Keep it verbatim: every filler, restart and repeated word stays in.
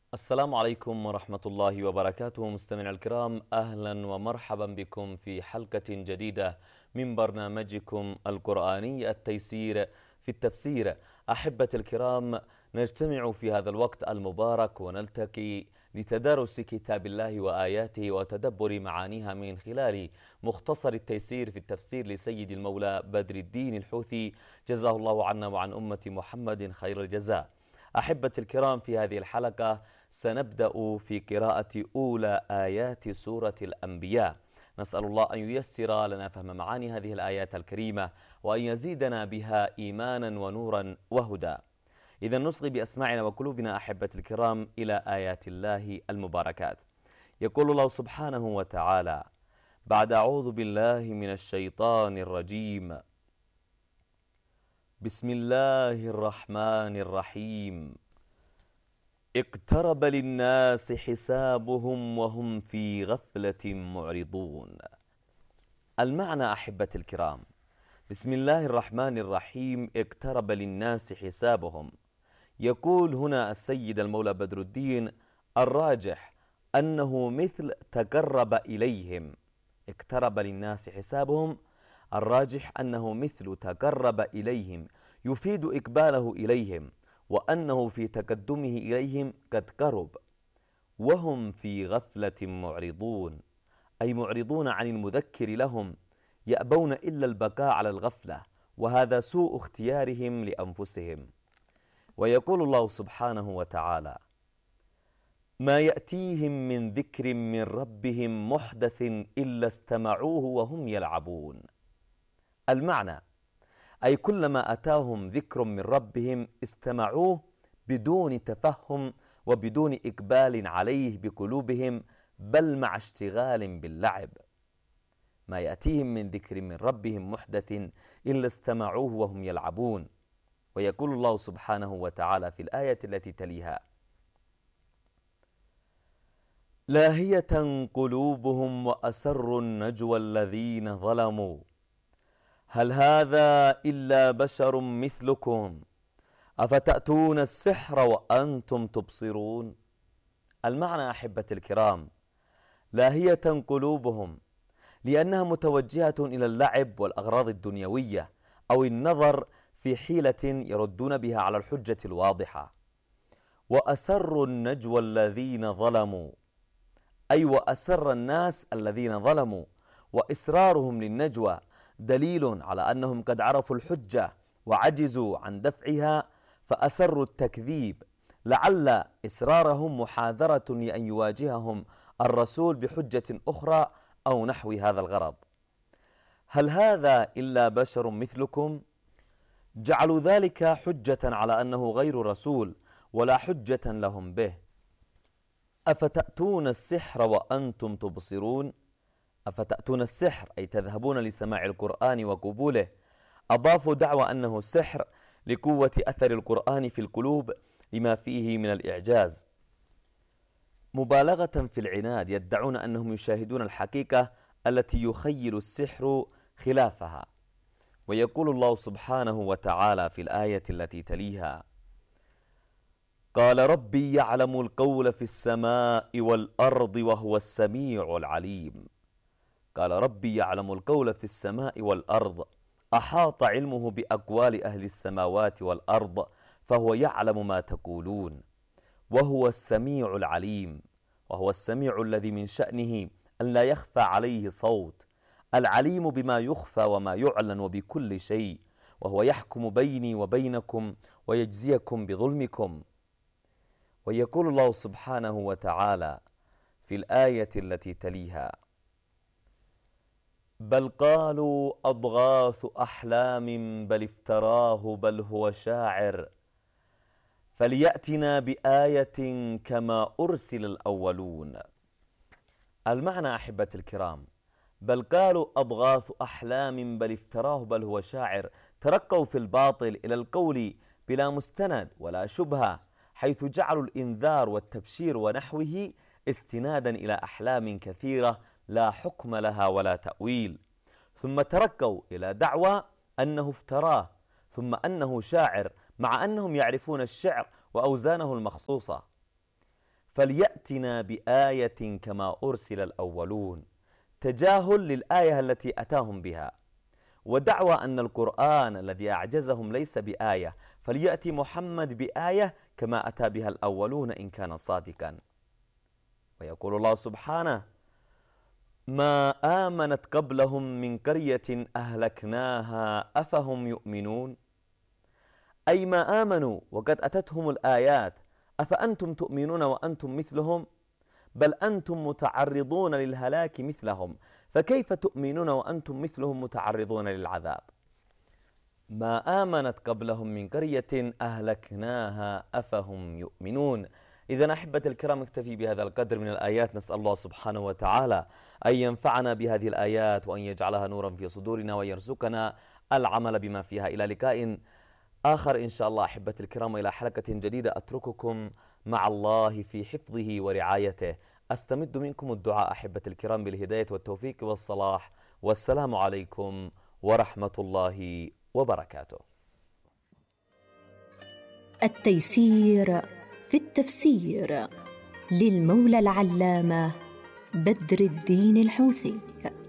السلام عليكم ورحمة الله وبركاته. مستمعينا الكرام، أهلا ومرحبا بكم في حلقة جديدة من برنامجكم القرآني التيسير في التفسير. أحبة الكرام، نجتمع في هذا الوقت المبارك ونلتقي لتدارس كتاب الله وآياته وتدبر معانيها من خلال مختصر التيسير في التفسير لسيد المولى بدر الدين الحوثي، جزاه الله عنا وعن أمة محمد خير الجزاء. أحبة الكرام، في هذه الحلقة سنبدأ في قراءة أولى آيات سورة الأنبياء. نسأل الله أن ييسر لنا فهم معاني هذه الآيات الكريمة وأن يزيدنا بها إيمانا ونورا وهدى. إذا نصغي بأسماعنا وقلوبنا أحبة الكرام إلى آيات الله المباركات. يقول الله سبحانه وتعالى بعد أعوذ بالله من الشيطان الرجيم: بسم الله الرحمن الرحيم. اقترب للناس حسابهم وهم في غفلة معرضون. المعنى أحبة الكرام: بسم الله الرحمن الرحيم، اقترب للناس حسابهم. يقول هنا السيد المولى بدر الدين: الراجح أنه مثل تقرب إليهم. اقترب للناس حسابهم، الراجح أنه مثل تقرب إليهم، يفيد إقباله إليهم، وأنه في تقدمه إليهم قد قرب. وهم في غفلة معرضون، أي معرضون عن المذكر لهم، يأبون إلا البقاء على الغفلة، وهذا سوء اختيارهم لأنفسهم. ويقول الله سبحانه وتعالى: ما يأتيهم من ذكر من ربهم محدث إلا استمعوه وهم يلعبون. المعنى: أي كلما أتاهم ذكر من ربهم استمعوه بدون تفهم وبدون إقبال عليه بقلوبهم، بل مع اشتغال باللعب. ما يأتيهم من ذكر من ربهم محدث إلا استمعوه وهم يلعبون. ويقول الله سبحانه وتعالى في الآية التي تليها: لاهية قلوبهم وأسروا النجوى الذين ظلموا هل هذا إلا بشر مثلكم أفتأتون السحر وأنتم تبصرون. المعنى أحبة الكرام: لاهية قلوبهم، لأنها متوجهة إلى اللعب والأغراض الدنيوية أو النظر في حيلة يردون بها على الحجة الواضحة. وأسروا النجوى الذين ظلموا، أي وأسر الناس الذين ظلموا، وإسرارهم للنجوى دليل على أنهم قد عرفوا الحجة وعجزوا عن دفعها فأسروا التكذيب، لعل إسرارهم محاذرة لأن يواجههم الرسول بحجة أخرى أو نحو هذا الغرض. هل هذا إلا بشر مثلكم؟ جعلوا ذلك حجة على أنه غير رسول ولا حجة لهم به. أفتأتون السحر وأنتم تبصرون، أفتأتون السحر أي تذهبون لسماع القرآن وقبوله. أضافوا دعوى أنه سحر لقوة أثر القرآن في القلوب لما فيه من الإعجاز، مبالغة في العناد، يدعون أنهم يشاهدون الحقيقة التي يخيل السحر خلافها. ويقول الله سبحانه وتعالى في الآية التي تليها: قال ربي يعلم القول في السماء والأرض وهو السميع العليم. قال ربي يعلم القول في السماء والأرض، أحاط علمه بأقوال أهل السماوات والأرض، فهو يعلم ما تقولون. وهو السميع العليم، وهو السميع الذي من شأنه أن لا يخفى عليه صوت، العليم بما يخفى وما يعلن وبكل شيء، وهو يحكم بيني وبينكم ويجزيكم بظلمكم. ويقول الله سبحانه وتعالى في الآية التي تليها: بل قالوا أضغاث أحلام بل افتراه بل هو شاعر فليأتنا بآية كما أرسل الأولون. المعنى أحبة الكرام: بل قالوا أضغاث أحلام بل افتراه بل هو شاعر، ترقوا في الباطل إلى القول بلا مستند ولا شبهة، حيث جعلوا الإنذار والتبشير ونحوه استنادا إلى أحلام كثيرة لا حكم لها ولا تأويل، ثم تركوا إلى دعوى أنه افتراه، ثم أنه شاعر، مع أنهم يعرفون الشعر وأوزانه المخصوصة. فليأتنا بآية كما أرسل الأولون، تجاهل للآية التي أتاهم بها، ودعوى أن القرآن الذي أعجزهم ليس بآية، فليأتي محمد بآية كما أتى بها الأولون إن كان صادقا. ويقول الله سبحانه: ما آمنت قبلهم من قرية أهلكناها أفهم يؤمنون، أي ما آمنوا وقد أتتهم الآيات، أفأنتم تؤمنون وأنتم مثلهم؟ بل أنتم متعرضون للهلاك مثلهم، فكيف تؤمنون وأنتم مثلهم متعرضون للعذاب؟ ما آمنت قبلهم من قرية أهلكناها أفهم يؤمنون. إذا أحبة الكرام اكتفي بهذا القدر من الآيات، نسأل الله سبحانه وتعالى أن ينفعنا بهذه الآيات وأن يجعلها نورا في صدورنا وأن يرزقنا العمل بما فيها. إلى لقاء آخر إن شاء الله أحبة الكرام، وإلى حلقة جديدة أترككم مع الله في حفظه ورعايته. أستمد منكم الدعاء أحبة الكرام بالهداية والتوفيق والصلاح، والسلام عليكم ورحمة الله وبركاته. التيسير في التفسير للمولى العلامة بدر الدين الحوثي.